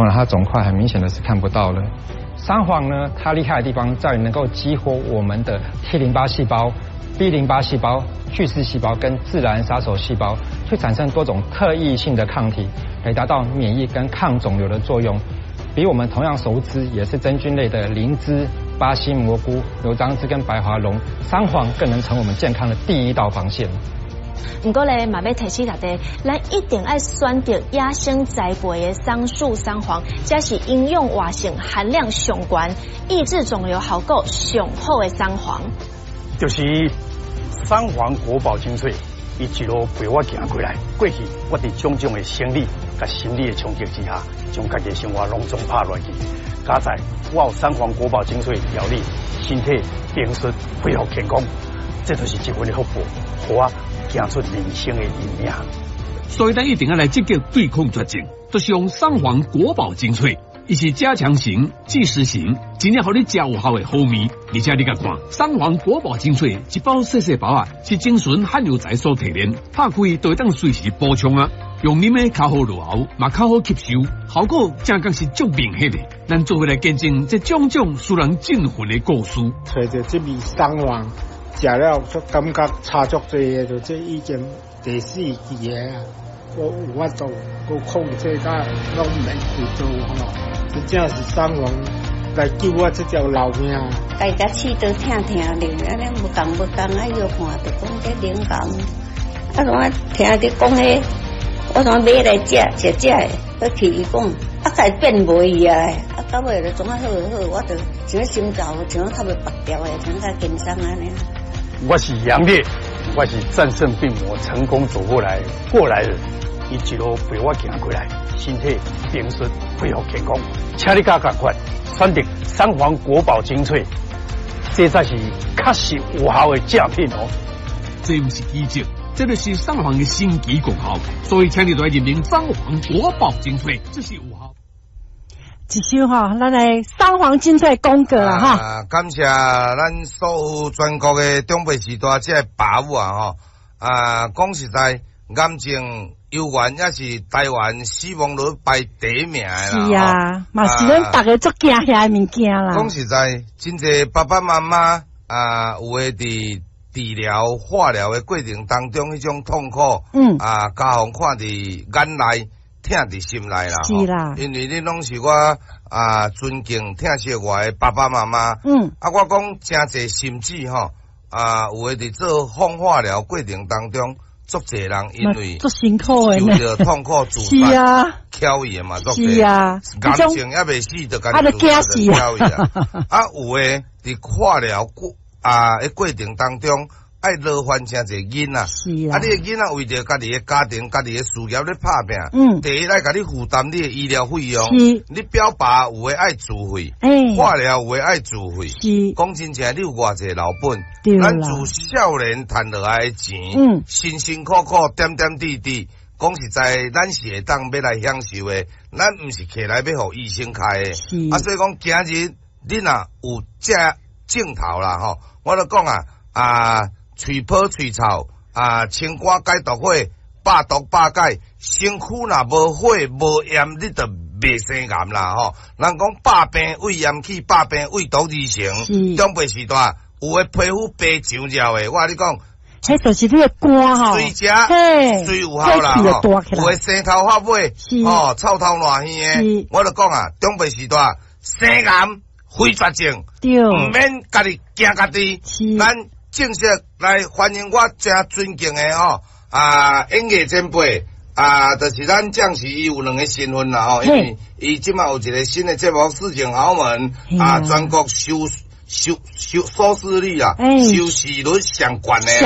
呢，它肿块很明显的是看不到了。三黄呢，它厉害的地方在于能够激活我们的 T 淋巴细胞、B 淋巴细胞、巨噬细胞跟自然杀手细胞，去产生多种特异性的抗体，来达到免疫跟抗肿瘤的作用。比我们同样熟知也是真菌类的灵芝、巴西蘑菇、牛樟芝跟白华龙，三黄更能成为我们健康的第一道防线。 不过咧，嘛要提醒大家，咱一定要选择野生栽培的桑树三黄，这是营养活性含量上高、抑制肿瘤效果上好的三黄。 就是三黄国宝精粹，伊一路陪我行过来。过去我伫种种的生理甲心理的冲击之下，将家己生活拢总拍落去。加在我有三黄国宝精粹调理，身体平顺，恢复健康，这就是一份的福报，互我行出人生的阴影。 所以咱一定要来积极对抗绝症，就是用三黄国宝精粹。伊是加强型、即时型，真正互你食有效的好味。而且你甲看，三黄国宝精粹一包细细包啊，是精纯含有材所提炼，拍开就会当随时补充啊。用啉的较好落喉，嘛较好吸收，效果正讲是足明显的。咱做伙来见证这种种使人振奋的故事。 找着这味三黄，食了就感觉差足多的，就这已经第四期的啊。我有法度，我控制甲拢袂去做吼。真正是三黄来救我这条老命。 大家气都听听的，安尼无共啊，又看就讲这灵感。啊，我听你讲迄，我想买来食的，我去伊讲，啊，才变袂去啊，啊，到尾就总啊好，我就像心脏，像较袂拔掉的，像较紧张安尼。 我是杨烈，我是战胜病魔成功走过来人。伊一路陪我行过来，身体平顺，恢复健康。请你赶快选择三黄国宝精粹，这才是确实有效的正品哦。 这不是奇迹，这就是三黄的神奇功效。所以请你来认明三黄国宝精粹，这是有效。 一首哈，咱来三黄精粹广告啊哈。 感谢咱所有全国的长辈时代这爸母啊讲实在，癌症犹原也是台湾死亡率排第一名的啦。 是啊，嘛是咱大家足惊遐的物件啦。 讲实在，真侪爸爸妈妈有诶伫治疗、化疗的过程当中，迄种痛苦，家父看伫眼内，疼伫心内啦。 是啦， 因为你拢是我尊敬、疼惜我的爸爸妈妈。我讲真侪甚至吼，有诶伫做放化疗过程当中。足侪人因为足辛苦的受着痛苦自杀、翘伊嘛，足侪癌症还未死就干自杀翘伊啊！有诶伫化疗诶过程当中，爱劳烦真侪囡仔，你诶囡仔为着家己诶家庭、家己诶事业咧拍拼，第一来甲你负担你诶医疗费用，你表爸有诶爱自费，化疗有诶爱自费，讲真正你有偌济老本。咱自少年赚落来的钱，辛辛苦苦点点滴滴，讲实在，咱是会当要来享受的，咱毋是摕来要互医生开的。所以讲今日你若有这镜头啦吼，我就讲喙泡喙臭青瓜解毒火，百毒百解，身躯若无火无炎，你就袂生癌啦吼。人讲百病畏炎气，百病畏毒而成，长辈时代。有诶皮肤白上了诶，我甲你讲， 迄就是你诶肝吼， 水食水有效啦吼，有诶生头发尾，臭头烂耳诶，我就讲长辈时代生癌非绝症，毋免家己惊家己，咱正式来欢迎我真尊敬诶演艺前辈就是咱将士伊有2个身份啦吼，因为伊即马有一个新诶节目《事情豪门》全国收视率收视率上悬的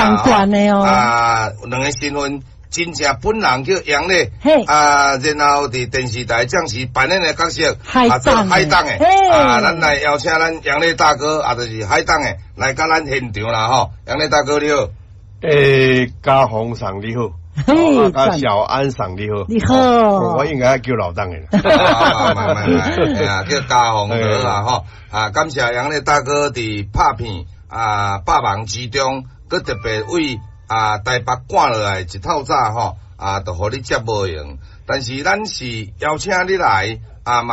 2个身份，真正本人叫杨烈，然后伫电视台将士扮演的角色做海党的，咱来邀请咱杨烈大哥就是海党的来甲咱现场啦吼，杨烈大哥你好， 嘉宏上你好。小安赏你好， 你好， 我应该叫老邓的啦，叫嘉宏哥啦吼，感谢杨烈大哥伫拍片百忙之中，佮特别为台北赶落来一透早吼，就互你接无用，但是咱是邀请你来